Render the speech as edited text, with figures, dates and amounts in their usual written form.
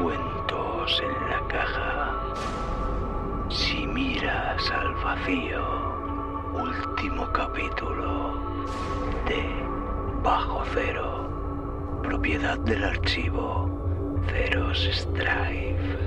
Cuentos en la caja. Si miras al vacío. Último capítulo de Bajo Cero. Propiedad del archivo Zeros Strife.